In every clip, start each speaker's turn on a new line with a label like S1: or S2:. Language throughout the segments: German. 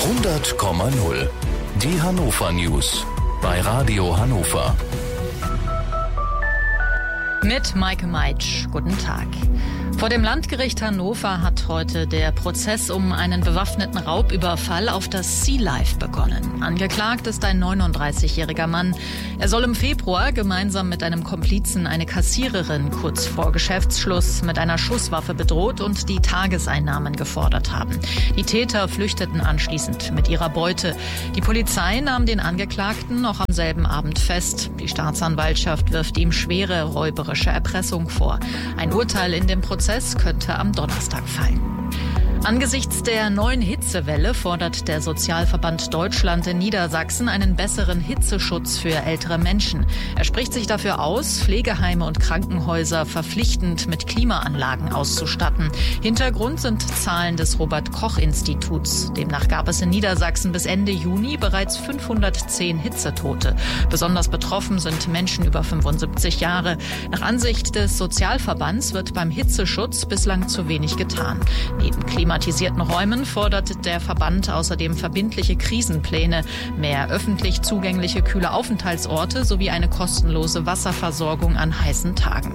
S1: 100,0. Die Hannover News bei Radio Hannover.
S2: Mit Maike Meitsch. Guten Tag. Vor dem Landgericht Hannover hat heute der Prozess um einen bewaffneten Raubüberfall auf das Sea Life begonnen. Angeklagt ist ein 39-jähriger Mann. Er soll im Februar gemeinsam mit einem Komplizen eine Kassiererin kurz vor Geschäftsschluss mit einer Schusswaffe bedroht und die Tageseinnahmen gefordert haben. Die Täter flüchteten anschließend mit ihrer Beute. Die Polizei nahm den Angeklagten noch am selben Abend fest. Die Staatsanwaltschaft wirft ihm schwere räuberische Erpressung vor. Ein Urteil in dem Prozess könnte am Donnerstag fallen. Angesichts der neuen Hitzewelle fordert der Sozialverband Deutschland in Niedersachsen einen besseren Hitzeschutz für ältere Menschen. Er spricht sich dafür aus, Pflegeheime und Krankenhäuser verpflichtend mit Klimaanlagen auszustatten. Hintergrund sind Zahlen des Robert-Koch-Instituts. Demnach gab es in Niedersachsen bis Ende Juni bereits 510 Hitzetote. Besonders betroffen sind Menschen über 75 Jahre. Nach Ansicht des Sozialverbands wird beim Hitzeschutz bislang zu wenig getan. Neben klimatisierten Räumen fordert der Verband außerdem verbindliche Krisenpläne, mehr öffentlich zugängliche kühle Aufenthaltsorte sowie eine kostenlose Wasserversorgung an heißen Tagen.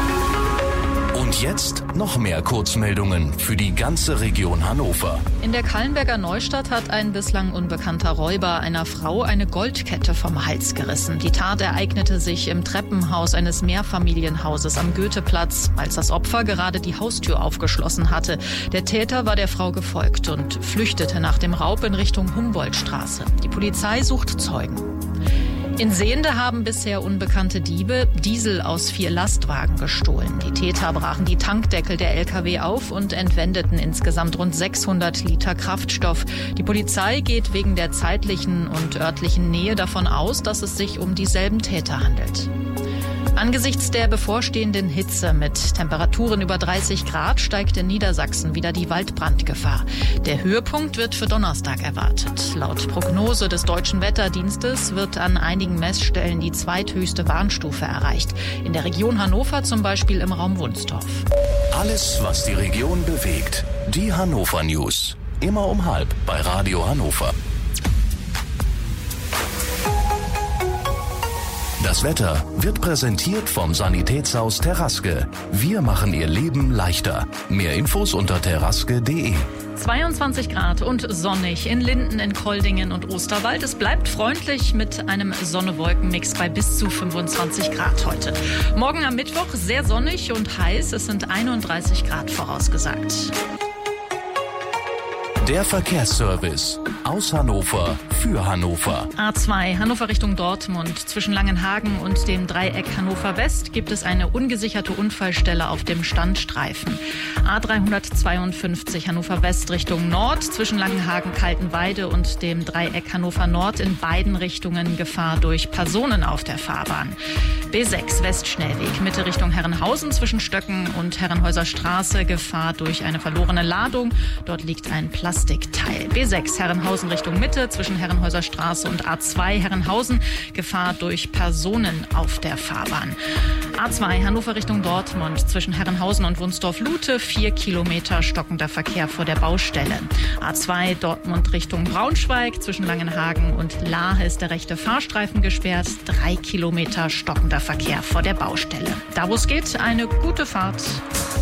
S1: Und jetzt noch mehr Kurzmeldungen für die ganze Region Hannover.
S2: In der Kallenberger Neustadt hat ein bislang unbekannter Räuber einer Frau eine Goldkette vom Hals gerissen. Die Tat ereignete sich im Treppenhaus eines Mehrfamilienhauses am Goetheplatz, als das Opfer gerade die Haustür aufgeschlossen hatte. Der Täter war der Frau gefolgt und flüchtete nach dem Raub in Richtung Humboldtstraße. Die Polizei sucht Zeugen. In Sehnde haben bisher unbekannte Diebe Diesel aus 4 Lastwagen gestohlen. Die Täter brachen die Tankdeckel der Lkw auf und entwendeten insgesamt rund 600 Liter Kraftstoff. Die Polizei geht wegen der zeitlichen und örtlichen Nähe davon aus, dass es sich um dieselben Täter handelt. Angesichts der bevorstehenden Hitze mit Temperaturen über 30 Grad steigt in Niedersachsen wieder die Waldbrandgefahr. Der Höhepunkt wird für Donnerstag erwartet. Laut Prognose des Deutschen Wetterdienstes wird an einigen Messstellen die zweithöchste Warnstufe erreicht. In der Region Hannover zum Beispiel im Raum Wunstorf.
S1: Alles, was die Region bewegt. Die Hannover News. Immer um 12:30 bei Radio Hannover. Das Wetter wird präsentiert vom Sanitätshaus Terraske. Wir machen Ihr Leben leichter. Mehr Infos unter terraske.de.
S2: 22 Grad und sonnig in Linden, in Koldingen und Osterwald. Es bleibt freundlich mit einem Sonne-Wolken-Mix bei bis zu 25 Grad heute. Morgen am Mittwoch sehr sonnig und heiß. Es sind 31 Grad vorausgesagt.
S1: Der Verkehrsservice aus Hannover für Hannover.
S2: A2 Hannover Richtung Dortmund. Zwischen Langenhagen und dem Dreieck Hannover West gibt es eine ungesicherte Unfallstelle auf dem Standstreifen. A352 Hannover West Richtung Nord. Zwischen Langenhagen, Kaltenweide und dem Dreieck Hannover Nord in beiden Richtungen Gefahr durch Personen auf der Fahrbahn. B6 Westschnellweg Mitte Richtung Herrenhausen zwischen Stöcken und Herrenhäuser Straße Gefahr durch eine verlorene Ladung. Dort liegt ein Plastikteil. B6 Herrenhausen Richtung Mitte zwischen Herrenhäuser Straße und A2 Herrenhausen Gefahr durch Personen auf der Fahrbahn. A2 Hannover Richtung Dortmund zwischen Herrenhausen und Wunstorf-Lute 4 Kilometer stockender Verkehr vor der Baustelle. A2 Dortmund Richtung Braunschweig zwischen Langenhagen und Lahe ist der rechte Fahrstreifen gesperrt. 3 Kilometer stockender Verkehr vor der Baustelle. Da wo es geht, eine gute Fahrt.